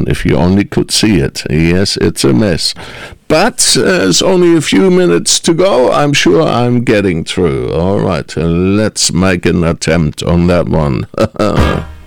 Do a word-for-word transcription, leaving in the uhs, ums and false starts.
one if you only could see it. Yes, it's a mess. But uh, there's only a few minutes to go. I'm sure I'm getting through. All right, uh, let's make an attempt on that one.